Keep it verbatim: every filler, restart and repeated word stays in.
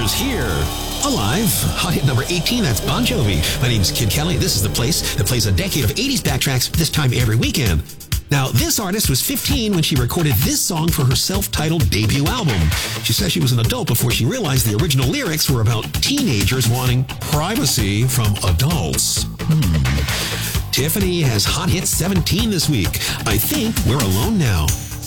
is here. Alive. Hot hit number eighteen, that's Bon Jovi. My name's Kid Kelly. This is the place that plays a decade of eighties backtracks this time every weekend. Now, this artist was fifteen when she recorded this song for her self-titled debut album. She says she was an adult before she realized the original lyrics were about teenagers wanting privacy from adults. Hmm. Tiffany has Hot Hit seventeen this week. I Think We're Alone Now.